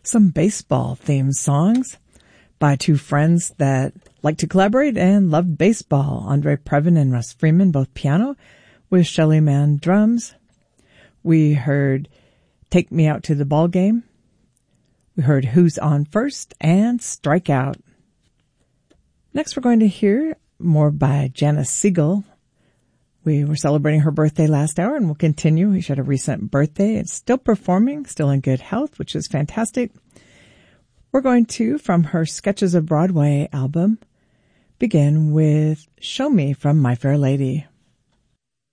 some baseball-themed songs by two friends that like to collaborate and love baseball, Andre Previn and Russ Freeman, both piano, with Shelly Manne drums. We heard Take Me Out to the Ball Game. We heard Who's On First and Strike Out. Next, we're going to hear more by Janice Siegel. We were celebrating her birthday last hour, and we'll continue. She had a recent birthday. It's still performing, still in good health, which is fantastic. We're going to, from her Sketches of Broadway album, begin with Show Me from My Fair Lady.